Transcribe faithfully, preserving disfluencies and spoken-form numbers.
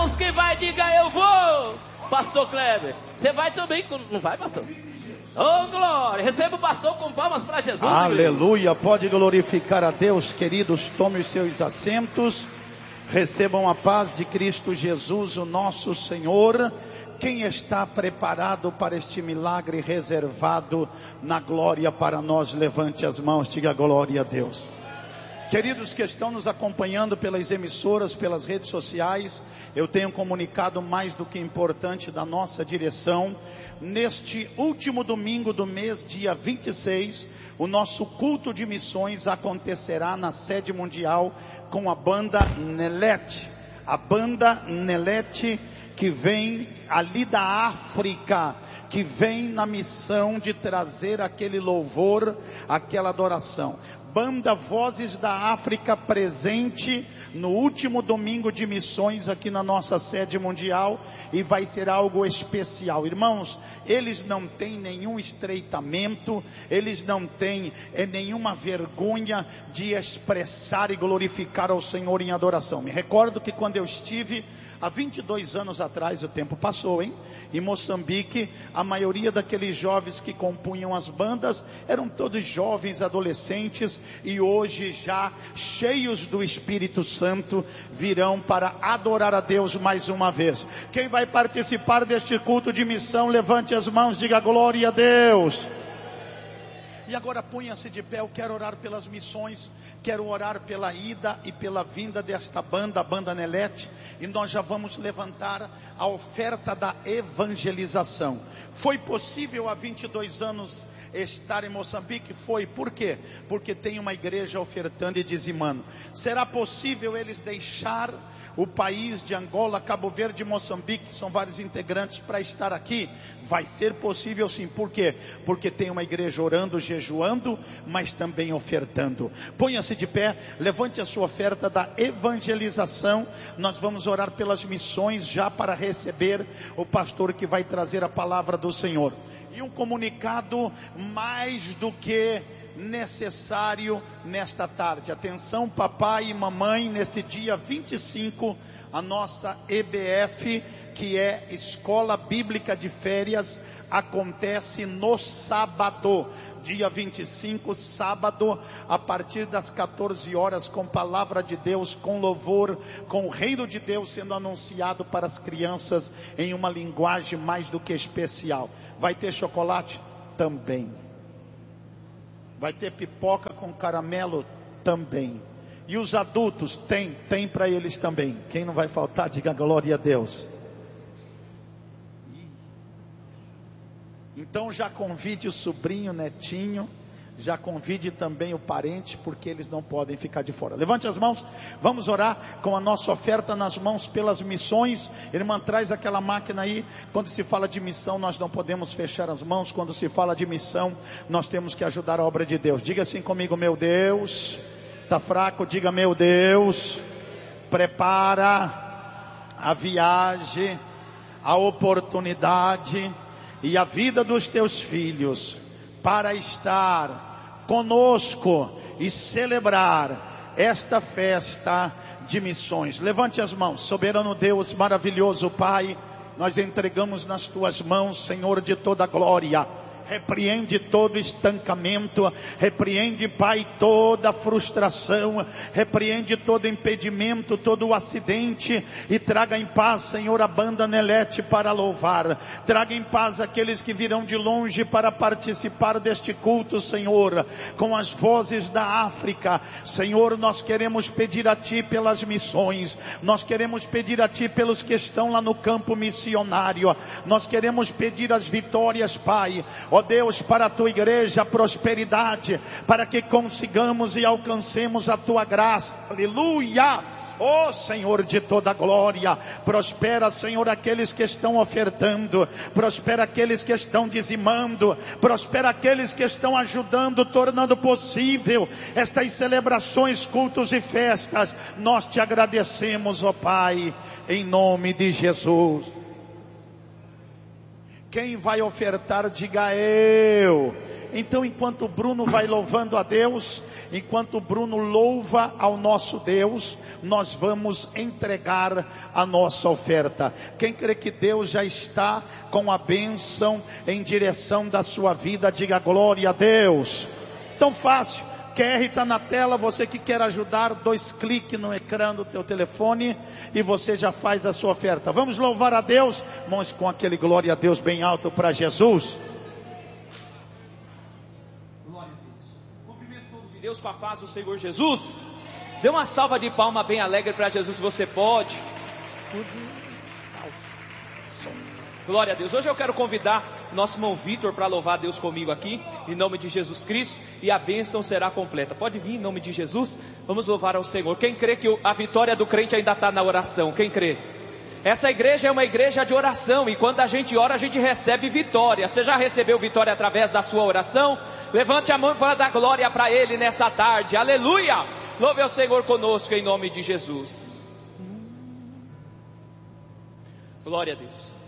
irmãos, quem vai, diga eu vou. Pastor Kleber, você vai também, não vai, pastor? Oh, glória, receba o pastor com palmas para Jesus. Aleluia, igreja. Pode glorificar a Deus, queridos, tome os seus assentos, recebam a paz de Cristo Jesus, o nosso Senhor. Quem está preparado para este milagre reservado na glória para nós, levante as mãos, diga glória a Deus. Queridos que estão nos acompanhando pelas emissoras, pelas redes sociais, eu tenho um comunicado mais do que importante da nossa direção. Neste último domingo do mês, dia vinte e seis, o nosso culto de missões acontecerá na sede mundial com a banda Nelete. A banda Nelete que vem ali da África, que vem na missão de trazer aquele louvor, aquela adoração. Banda Vozes da África presente no último domingo de missões aqui na nossa sede mundial, e vai ser algo especial. Irmãos, eles não têm nenhum estreitamento, eles não têm é, nenhuma vergonha de expressar e glorificar ao Senhor em adoração. Me recordo que quando eu estive há vinte e dois anos atrás, o tempo passou, hein? Em Moçambique, a maioria daqueles jovens que compunham as bandas eram todos jovens, adolescentes, e hoje já cheios do Espírito Santo virão para adorar a Deus mais uma vez. Quem vai participar deste culto de missão, levante as mãos, diga glória a Deus. E agora ponha-se de pé, eu quero orar pelas missões, quero orar pela ida e pela vinda desta banda, a banda Nelete, e nós já vamos levantar a oferta da evangelização. Foi possível há vinte e dois anos estar em Moçambique? Foi. Por quê? Porque tem uma igreja ofertando e dizimando. Será possível eles deixar o país de Angola, Cabo Verde e Moçambique, são vários integrantes, para estar aqui? Vai ser possível sim. Por quê? Porque tem uma igreja orando, jejuando, mas também ofertando. Ponha-se de pé, levante a sua oferta da evangelização. Nós vamos orar pelas missões já para receber o pastor que vai trazer a palavra do Senhor. E um comunicado mais do que necessário nesta tarde. Atenção, papai e mamãe, neste dia vinte e cinco, a nossa E B F, que é Escola Bíblica de Férias, acontece no sábado, dia vinte e cinco, sábado, a partir das quatorze horas, com palavra de Deus, com louvor, com o reino de Deus sendo anunciado para as crianças em uma linguagem mais do que especial. Vai ter chocolate? Também. Vai ter pipoca com caramelo? Também. E os adultos? Tem, tem para eles também. Quem não vai faltar, diga glória a Deus. Então já convide o sobrinho, netinho, já convide também o parente, porque eles não podem ficar de fora. Levante as mãos, vamos orar com a nossa oferta nas mãos pelas missões. Irmã, traz aquela máquina aí. Quando se fala de missão, nós não podemos fechar as mãos. Quando se fala de missão, nós temos que ajudar a obra de Deus. Diga assim comigo: meu Deus. Está fraco? Diga: meu Deus, prepara a viagem, a oportunidade e a vida dos teus filhos para estar conosco e celebrar esta festa de missões. Levante as mãos. Soberano Deus, maravilhoso Pai, nós entregamos nas tuas mãos, Senhor de toda glória. Repreende todo estancamento, repreende, Pai, toda frustração, repreende todo impedimento, todo acidente, e traga em paz, Senhor, a banda Nelete para louvar. Traga em paz aqueles que virão de longe para participar deste culto, Senhor, com as vozes da África. Senhor, nós queremos pedir a Ti pelas missões, nós queremos pedir a Ti pelos que estão lá no campo missionário, nós queremos pedir as vitórias, Pai. Ó Deus, para a Tua igreja, a prosperidade, para que consigamos e alcancemos a Tua graça. Aleluia! Ó Senhor de toda glória, prospera, Senhor, aqueles que estão ofertando, prospera aqueles que estão dizimando, prospera aqueles que estão ajudando, tornando possível estas celebrações, cultos e festas. Nós Te agradecemos, ó Pai, em nome de Jesus. Quem vai ofertar, diga eu. Então, enquanto o Bruno vai louvando a Deus, enquanto o Bruno louva ao nosso Deus, nós vamos entregar a nossa oferta. Quem crê que Deus já está com a bênção em direção da sua vida, diga glória a Deus. Tão fácil. Q R está na tela, você que quer ajudar, dois cliques no ecrã do teu telefone e você já faz a sua oferta. Vamos louvar a Deus, irmãos, com aquele glória a Deus bem alto para Jesus. Glória a Deus. Cumprimento todos de Deus com a paz do Senhor Jesus. Dê uma salva de palma bem alegre para Jesus, se você pode. Glória a Deus. Hoje eu quero convidar nosso irmão Vitor para louvar a Deus comigo aqui, em nome de Jesus Cristo, e a bênção será completa. Pode vir em nome de Jesus, vamos louvar ao Senhor. Quem crê que a vitória do crente ainda está na oração? Quem crê? Essa igreja é uma igreja de oração, e quando a gente ora, a gente recebe vitória. Você já recebeu vitória através da sua oração? Levante a mão para dar glória para Ele nessa tarde. Aleluia! Louve ao Senhor conosco em nome de Jesus. Glória a Deus.